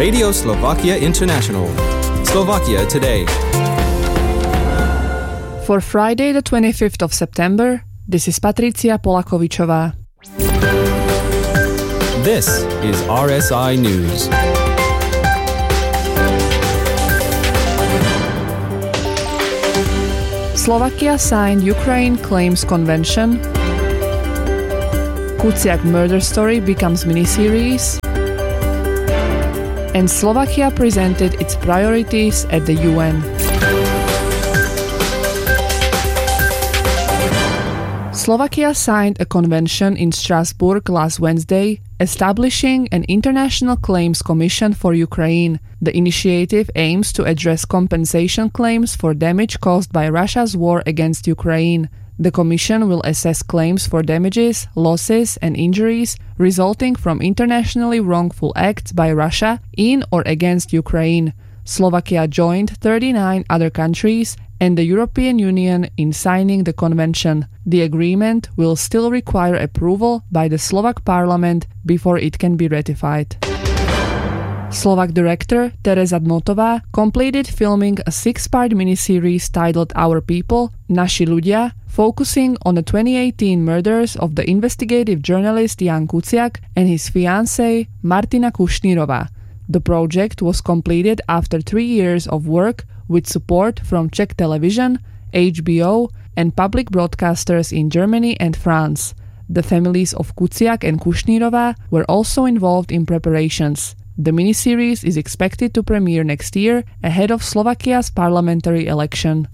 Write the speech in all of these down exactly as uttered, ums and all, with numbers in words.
Radio Slovakia International. Slovakia Today. For Friday the twenty-fifth of September, this is Patricia Polakovičová. This is R S I News. Slovakia signed Ukraine Claims Convention. Kuciak murder story becomes miniseries. And Slovakia presented its priorities at the U N. Slovakia signed a convention in Strasbourg last Wednesday, establishing an International Claims Commission for Ukraine. The initiative aims to address compensation claims for damage caused by Russia's war against Ukraine. The Commission will assess claims for damages, losses, and injuries resulting from internationally wrongful acts by Russia in or against Ukraine. Slovakia joined thirty-nine other countries and the European Union in signing the convention. The agreement will still require approval by the Slovak parliament before it can be ratified. Slovak director Tereza Dmotová completed filming a six-part miniseries titled Our People, Naši ľudia, focusing on the twenty eighteen murders of the investigative journalist Jan Kuciak and his fiancée Martina Kušnírova. The project was completed after three years of work with support from Czech Television, H B O, and public broadcasters in Germany and France. The families of Kuciak and Kušnírova were also involved in preparations. The miniseries is expected to premiere next year ahead of Slovakia's parliamentary election.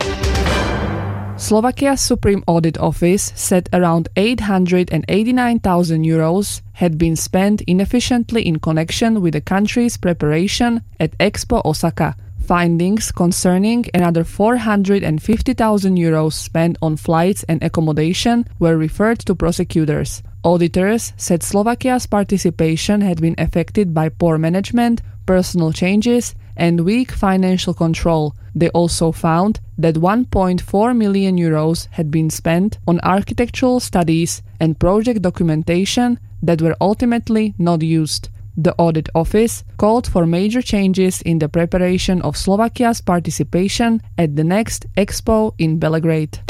Slovakia's Supreme Audit Office said around eight hundred eighty-nine thousand euros had been spent inefficiently in connection with the country's preparation at Expo Osaka. Findings concerning another four hundred fifty thousand euros spent on flights and accommodation were referred to prosecutors. Auditors said Slovakia's participation had been affected by poor management, personal changes, and weak financial control. They also found that one point four million euros had been spent on architectural studies and project documentation that were ultimately not used. The audit office called for major changes in the preparation of Slovakia's participation at the next Expo in Belgrade.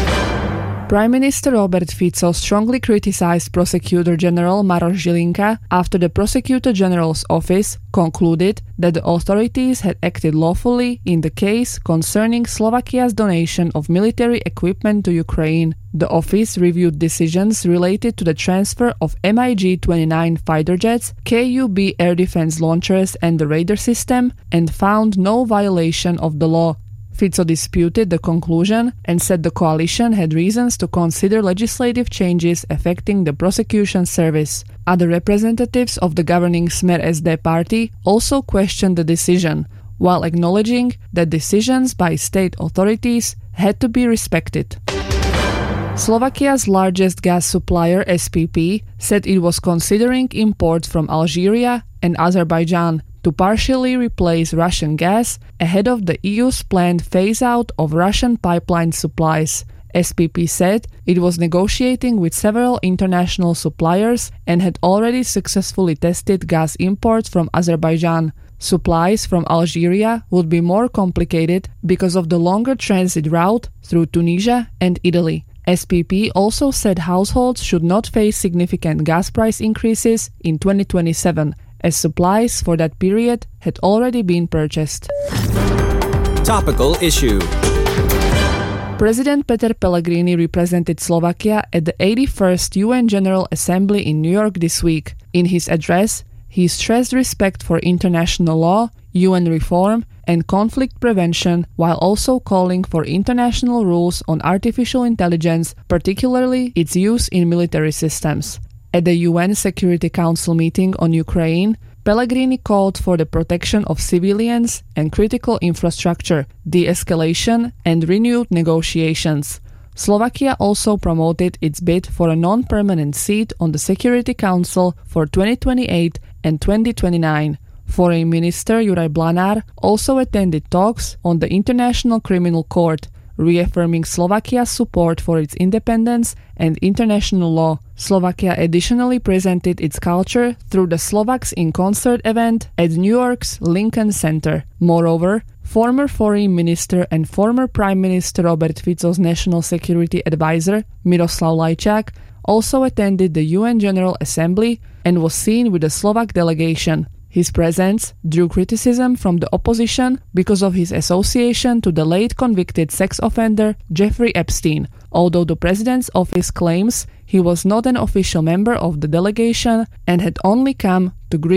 Prime Minister Robert Fico strongly criticized Prosecutor General Maroš Žilinka after the Prosecutor General's office concluded that the authorities had acted lawfully in the case concerning Slovakia's donation of military equipment to Ukraine. The office reviewed decisions related to the transfer of M I G twenty-nine fighter jets, K U B air defense launchers and the radar system, and found no violation of the law. Fico disputed the conclusion and said the coalition had reasons to consider legislative changes affecting the prosecution service. Other representatives of the governing Smer S D party also questioned the decision, while acknowledging that decisions by state authorities had to be respected. Slovakia's largest gas supplier, S P P, said it was considering imports from Algeria and Azerbaijan to partially replace Russian gas ahead of the E U's planned phase-out of Russian pipeline supplies. S P P said it was negotiating with several international suppliers and had already successfully tested gas imports from Azerbaijan. Supplies from Algeria would be more complicated because of the longer transit route through Tunisia and Italy. S P P also said households should not face significant gas price increases in twenty twenty-seven, as supplies for that period had already been purchased. Topical issue. President Peter Pellegrini represented Slovakia at the eighty-first U N General Assembly in New York this week. In his address, he stressed respect for international law, U N reform, and conflict prevention, while also calling for international rules on artificial intelligence, particularly its use in military systems. At the U N Security Council meeting on Ukraine, Pellegrini called for the protection of civilians and critical infrastructure, de-escalation, and renewed negotiations. Slovakia also promoted its bid for a non-permanent seat on the Security Council for twenty twenty-eight and twenty twenty-nine. Foreign Minister Juraj Blanár also attended talks on the International Criminal Court, reaffirming Slovakia's support for its independence and international law. Slovakia additionally presented its culture through the Slovaks in Concert event at New York's Lincoln Center. Moreover, former Foreign Minister and former Prime Minister Robert Fico's National Security Advisor Miroslav Lajčák also attended the U N General Assembly and was seen with the Slovak delegation. His presence drew criticism from the opposition because of his association to the late convicted sex offender Jeffrey Epstein, although the president's office claims he was not an official member of the delegation and had only come to greet